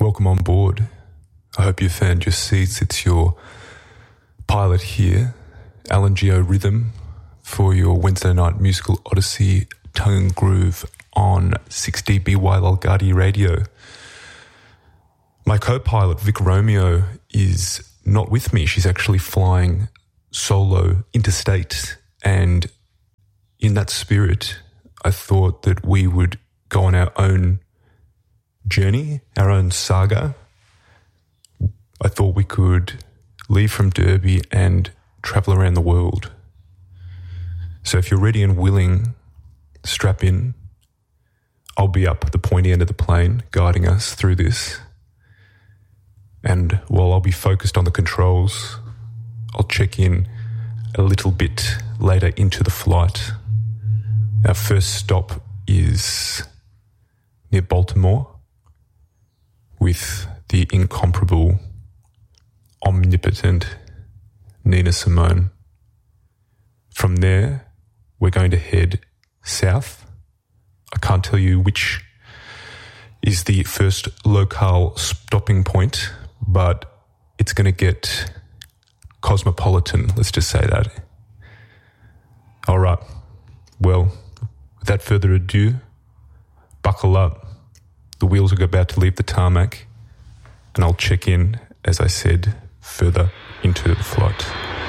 Welcome on board. I hope you found your seats. It's your pilot here, Alan Geo Rhythm, for your Wednesday night musical odyssey, Tongue and Groove on 6DB Lalgadi Radio. My co-pilot, Vic Romeo, is not with me. She's actually flying solo interstate, and in that spirit, I thought that we would go on our own journey, our own saga. I thought we could leave from Derby and travel around the world. So if you're ready and willing, strap in. I'll be up at the pointy end of the plane guiding us through this. And while I'll be focused on the controls, I'll check in a little bit later into the flight. Our first stop is near Baltimore with the incomparable, omnipotent Nina Simone. From there, we're going to head south. I can't tell you which is the first locale stopping point, but it's going to get cosmopolitan, let's just say that. All right, well, without further ado, buckle up. The wheels are about to leave the tarmac, and I'll check in, as I said, further into the flight.